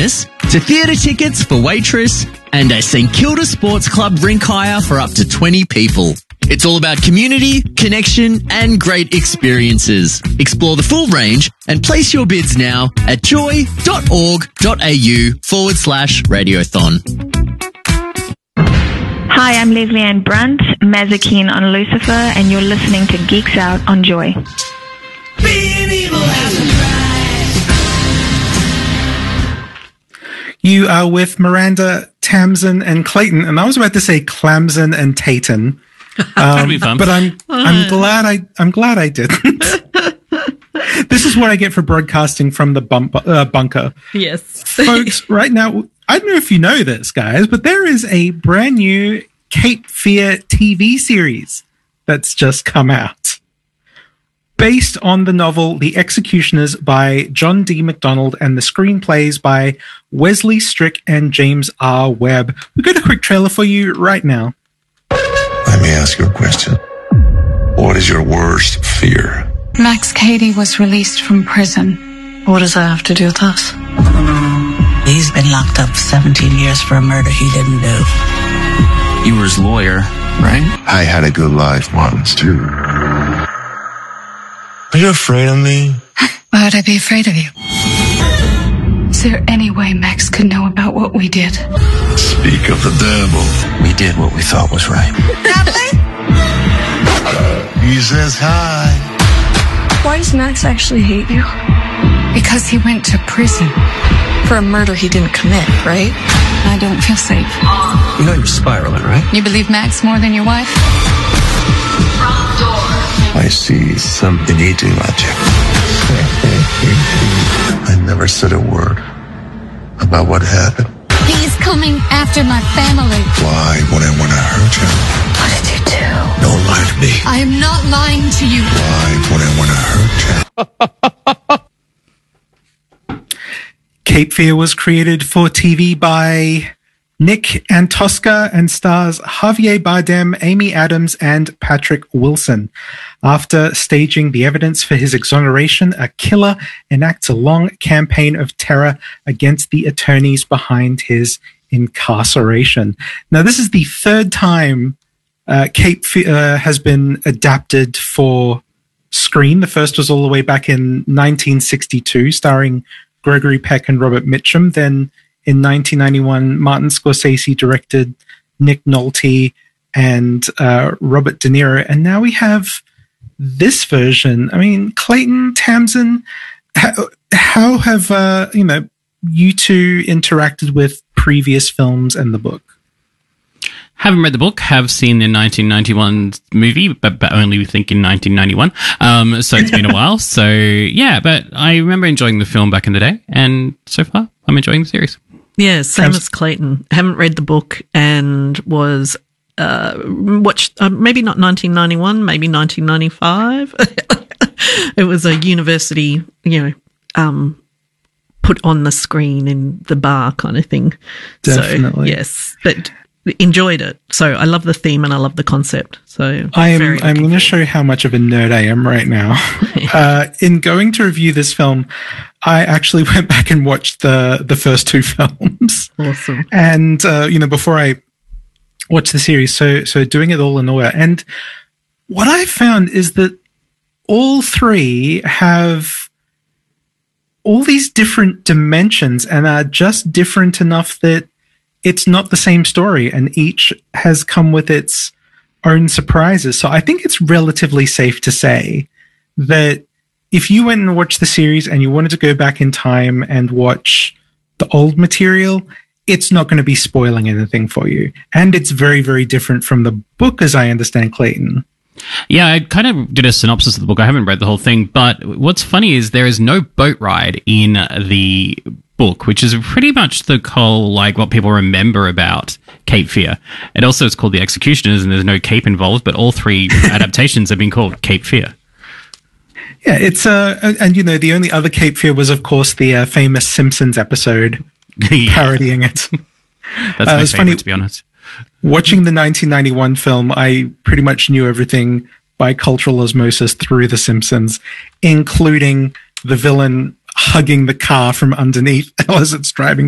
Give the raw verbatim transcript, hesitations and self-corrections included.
access to theatre tickets for Waitress and a St Kilda Sports Club rink hire for up to twenty people. It's all about community, connection and great experiences. Explore the full range and place your bids now at joy.org.au forward slash radiothon. Hi, I'm Leslie Ann Brunt, Mazikeen on Lucifer, and you're listening to Geeks Out on Joy. Being evil You are with Miranda, Tamsin, and Clayton, and I was about to say Clamson and Tayton. That'd be fun. Um, but I'm I'm glad I I'm glad I didn't. This is what I get for broadcasting from the bump, uh, bunker. Yes, folks. Right now, I don't know if you know this, guys, but there is a brand new Cape Fear T V series that's just come out, based on the novel The Executioners by John D. MacDonald and the screenplays by Wesley Strick and James R. Webb. We've got a quick trailer for you right now. Let me ask you a question. What is your worst fear? Max Cady was released from prison. What does that have to do with us? He's been locked up seventeen years for a murder he didn't do. You were his lawyer, right? I had a good life once, too. Are you afraid of me? Why would I be afraid of you? Is there any way Max could know about what we did? Speak of the devil. We did what we thought was right. He says hi. Why does Max actually hate you? Because he went to prison. For a murder he didn't commit, right? I don't feel safe. You know you're spiraling, right? You believe Max more than your wife? I see something eating at you. I never said a word about what happened. He's coming after my family. Why would I want to hurt you? What did you do? Don't lie to me. I am not lying to you. Why would I want to hurt you? Cape Fear was created for T V by Nick Antosca and stars Javier Bardem, Amy Adams, and Patrick Wilson. After staging the evidence for his exoneration, a killer enacts a long campaign of terror against the attorneys behind his incarceration. Now, this is the third time uh, Cape Fear uh, has been adapted for screen. The first was all the way back in nineteen sixty-two, starring Gregory Peck and Robert Mitchum. Then in nineteen ninety-one, Martin Scorsese directed Nick Nolte and uh, Robert De Niro. And now we have this version. I mean, Clayton, Tamsin, how, how have, uh, you know, you two interacted with previous films and the book? Haven't read the book, have seen the nineteen ninety-one movie, but, but only think in nineteen ninety-one. Um, so it's been a while. So yeah, but I remember enjoying the film back in the day, and so far I'm enjoying the series. Yeah, same as Clayton. Haven't read the book and was uh, watched, uh, maybe not nineteen ninety-one, maybe nineteen ninety-five. It was a university, you know, um, put on the screen in the bar kind of thing. Definitely. So, yes, but enjoyed it. So I love the theme and I love the concept. So I am I'm going to show how much of a nerd I am right now. uh, in going to review this film, I actually went back and watched the the first two films. Awesome. And uh, you know, before I watched the series, so so doing it all in order. And what I found is that all three have all these different dimensions and are just different enough that it's not the same story, and each has come with its own surprises. So I think it's relatively safe to say that if you went and watched the series and you wanted to go back in time and watch the old material, it's not going to be spoiling anything for you. And it's very, very different from the book, as I understand, Clayton. Yeah, I kind of did a synopsis of the book. I haven't read the whole thing, but what's funny is there is no boat ride in the book, which is pretty much the whole, like, what people remember about Cape Fear. It also is called The Executioners, and there's no cape involved, but all three adaptations have been called Cape Fear. Yeah, it's uh, and you know, the only other Cape Fear was, of course, the uh, famous Simpsons episode yeah. parodying it. That's my uh, favorite, funny, to be honest. Watching the nineteen ninety-one film, I pretty much knew everything by cultural osmosis through The Simpsons, including the villain hugging the car from underneath as it's driving